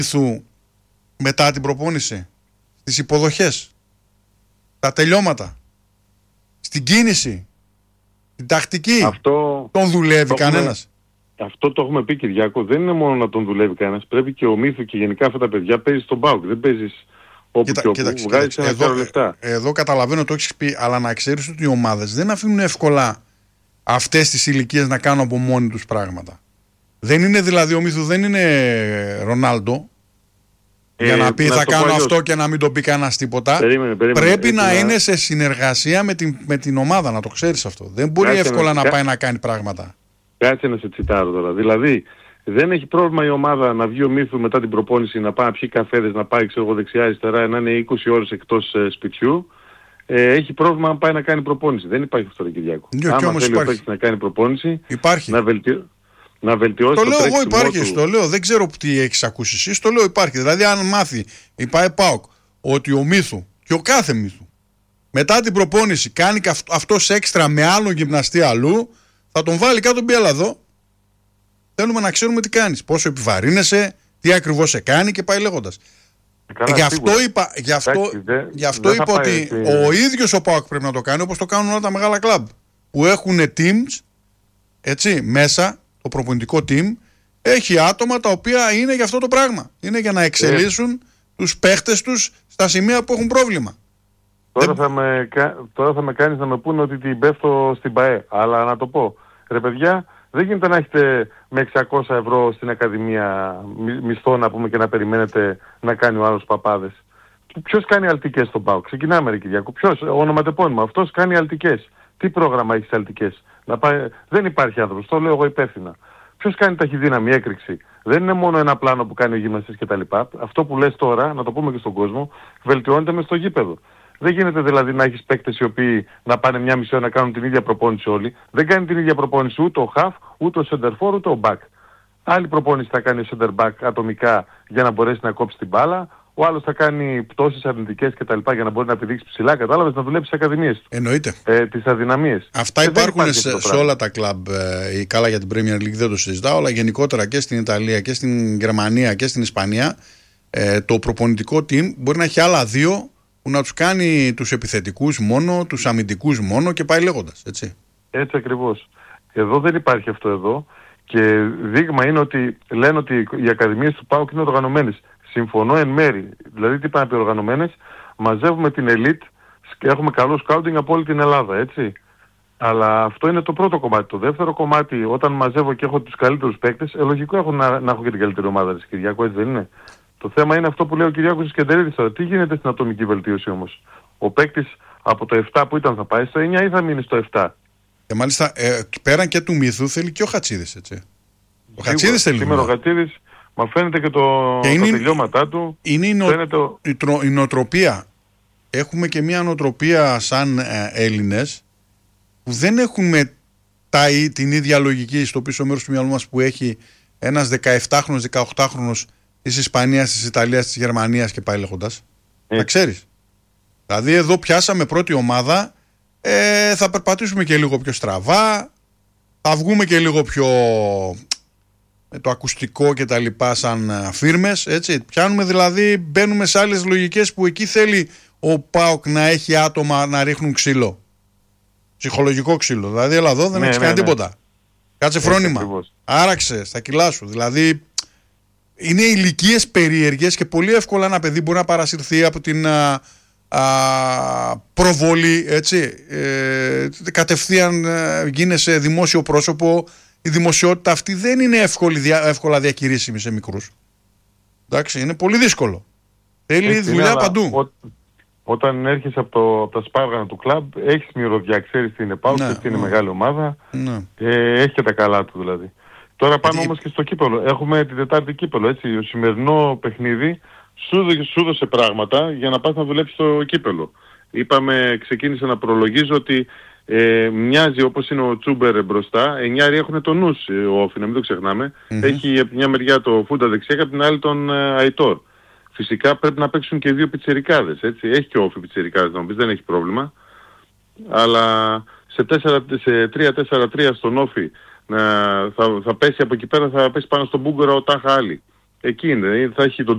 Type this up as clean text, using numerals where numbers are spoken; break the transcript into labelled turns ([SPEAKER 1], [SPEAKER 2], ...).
[SPEAKER 1] Μύθου μετά την προπόνηση, στις υποδοχές, τα τελειώματα, στην κίνηση, την τακτική.
[SPEAKER 2] Αυτό
[SPEAKER 1] τον δουλεύει κανένας?
[SPEAKER 2] Αυτό το έχουμε πει, Κυριάκο. Δεν είναι μόνο να τον δουλεύει κανένας. Πρέπει και ο Μύθου και γενικά αυτά τα παιδιά παίζεις στον ΠΑΟΚ. Δεν παίζεις όπου και όπου. Βγάζεις ένα κάρο λεφτά.
[SPEAKER 1] Εδώ καταλαβαίνω, το έχεις πει, αλλά να ξέρεις ότι οι ομάδες δεν αφήνουν εύκολα αυτές τις ηλικίες να κάνουν από μόνοι τους πράγματα. Δεν είναι δηλαδή, ο Μύθου δεν είναι Ρονάλντο για να πει θα κάνω αυτό και να μην το πει κανένας τίποτα. Πρέπει να είναι σε συνεργασία με την ομάδα, να το ξέρεις αυτό. Δεν μπορεί εύκολα να πάει να κάνει πράγματα.
[SPEAKER 2] Κάτσε να σε τσιτάρω τώρα. Δηλαδή, δεν έχει πρόβλημα η ομάδα να βγει ο Μύθου μετά την προπόνηση, να πάει να πιει καφέδες, να πάει δεξιά-αριστερά, να είναι 20 ώρες εκτός σπιτιού. Έχει πρόβλημα να πάει να κάνει προπόνηση. Δεν υπάρχει αυτό, Κυριάκο. Άμα θέλει ο παίκτης να κάνει προπόνηση,
[SPEAKER 1] υπάρχει.
[SPEAKER 2] Να βελτιώσει
[SPEAKER 1] το λέω εγώ, υπάρχει. Το λέω, δεν ξέρω τι έχεις ακούσει εσείς. Το λέω, υπάρχει. Δηλαδή, αν μάθει η ΠΑΟΚ ότι ο Μύθου και ο κάθε Μύθου μετά την προπόνηση κάνει αυτός έξτρα με άλλον γυμναστή αλλού, θα τον βάλει κάτω, μπει εδώ. Θέλουμε να ξέρουμε τι κάνεις, πόσο επιβαρύνεσαι, τι ακριβώς σε κάνει και πάει λέγοντας. Γι' αυτό είπα ότι ο ίδιος ο ΠΑΟΚ πρέπει να το κάνει, όπως το κάνουν όλα τα μεγάλα κλαμπ που έχουν teams, έτσι, μέσα το προπονητικό team έχει άτομα τα οποία είναι για αυτό το πράγμα. Είναι για να εξελίσσουν τους παίχτες τους στα σημεία που έχουν πρόβλημα.
[SPEAKER 2] Τώρα θα με κάνεις να με πούνε ότι την πέφτω στην ΠΑΕ. Αλλά να το πω, ρε παιδιά, δεν γίνεται να έχετε με 600 ευρώ στην Ακαδημία μισθό, να πούμε, και να περιμένετε να κάνει ο άλλος παπάδες. Ποιος κάνει αλτικές στον ΠΑΟΚ? Ξεκινάμε, ρε Κυριακό. Ποιος, ονοματεπώνυμα, αυτός κάνει αλτικές. Τι πρόγραμμα έχεις αλτικές? Δεν υπάρχει άνθρωπος, το λέω εγώ υπεύθυνα. Ποιος κάνει ταχυδύναμη, έκρηξη? Δεν είναι μόνο ένα πλάνο που κάνει ο γυμναστής κτλ. Αυτό που λες τώρα, να το πούμε και στον κόσμο, βελτιώνεται μες στο γήπεδο. Δεν γίνεται δηλαδή να έχεις παίκτες οι οποίοι να πάνε μια μισή ώρα να κάνουν την ίδια προπόνηση όλοι. Δεν κάνει την ίδια προπόνηση ούτε ο half, ούτε ο center for, ούτε ο back. Άλλη προπόνηση θα κάνει ο center back ατομικά για να μπορέσει να κόψει την μπάλα. Ο άλλος θα κάνει πτώσεις αρνητικές κτλ. Για να μπορεί να πηδήξει ψηλά, κατάλαβες, να δουλέψει στις ακαδημίες του.
[SPEAKER 1] Εννοείται.
[SPEAKER 2] Τις αδυναμίες.
[SPEAKER 1] Αυτά υπάρχουν σε όλα τα κλαμπ. Καλά, για την Premier League δεν το συζητάω, αλλά γενικότερα και στην Ιταλία και στην Γερμανία και στην Ισπανία το προπονητικό team μπορεί να έχει άλλα δύο που να τους κάνει τους επιθετικούς μόνο, τους αμυντικούς μόνο και πάει λέγοντας, έτσι. Έτσι
[SPEAKER 2] ακριβώς. Εδώ δεν υπάρχει αυτό εδώ και δείγμα είναι ότι λένε ότι οι ακαδημίες του ΠΑΟΚ είναι οργανωμένες. Συμφωνώ εν μέρη. Δηλαδή τι πάνε να πει οργανωμένες? Μαζεύουμε την ελίτ και έχουμε καλό σκάουτινγκ από όλη την Ελλάδα, έτσι. Αλλά αυτό είναι το πρώτο κομμάτι. Το δεύτερο κομμάτι, όταν μαζεύω και έχω τους καλύτερους παίκτες, λογικό έχω να έχω και την καλύτερη ομάδα της, Κυριακό, έτσι δεν είναι? Το θέμα είναι αυτό που λέει ο Κυριάκος Σκεντερίδης τώρα. Τι γίνεται στην ατομική βελτίωση όμως? Ο παίκτης από το 7 που ήταν θα πάει στο 9 ή θα μείνει στο 7? Και μάλιστα πέραν και του Μύθου θέλει και ο Χατσίδης, έτσι. Ο Χατσίδης θέλει. Σήμερα ο Χατσίδης, μα φαίνεται και τα τελειώματά του. Είναι η νοοτροπία. Έχουμε και μια νοοτροπία σαν Έλληνες που δεν έχουμε την ίδια λογική στο πίσω μέρος του μυαλού μας που έχει ένας 17χρονος, 18χρονος της Ισπανίας, της Ιταλίας, της Γερμανίας και πάει λέγοντας. Να ξέρεις. Δηλαδή εδώ πιάσαμε πρώτη ομάδα, θα περπατήσουμε και λίγο πιο στραβά, θα βγούμε και λίγο πιο με το ακουστικό και τα λοιπά σαν φίρμες, έτσι. Πιάνουμε δηλαδή, μπαίνουμε σε άλλες λογικές που εκεί θέλει ο ΠΑΟΚ να έχει άτομα να ρίχνουν ξύλο. Ψυχολογικό ξύλο. Δηλαδή έλα εδώ δεν έχεις κάνει τίποτα. Κάτσε φρόνημα. Άραξε στα κιλά σου. Δηλαδή είναι ηλικίες περίεργες και πολύ εύκολα ένα παιδί μπορεί να παρασυρθεί από την προβολή, έτσι. Κατευθείαν γίνεσαι δημόσιο πρόσωπο. Η δημοσιότητα αυτή δεν είναι εύκολα διακηρύσιμη σε μικρούς. Εντάξει, είναι πολύ δύσκολο. Θέλει δουλειά παντού. Όταν έρχεσαι από τα σπάργανα του κλαμπ, έχεις μυρωδιά, ξέρεις τι είναι ΠΑΟΚ, τι είναι μεγάλη ομάδα. Έχει και τα καλά του δηλαδή. Τώρα πάμε όμως και στο κύπελλο. Έχουμε την Τετάρτη κύπελλο, έτσι. Ο σημερινό παιχνίδι σου δώσε πράγματα για να πας να δουλέψεις στο κύπελλο. Ξεκίνησε να προλογίζω ότι μοιάζει όπως είναι ο Τσούμπερ μπροστά, εννιάροι έχουν το νους ο Όφη, να μην το ξεχνάμε. Έχει από μια μεριά το Φούντα δεξιά και από την άλλη τον Αϊτόρ. Φυσικά πρέπει να παίξουν και δύο πιτσιρικάδες, έτσι. Έχει και ο Όφη πιτσιρικάδες, να μου πεις, δεν έχει πρόβλημα. Αλλά σε 3-4-3 στον Όφη θα πέσει από εκεί πέρα, θα πέσει πάνω στον Μπούγκορα ο Τάχα Άλλη. Εκεί είναι. Θα έχει τον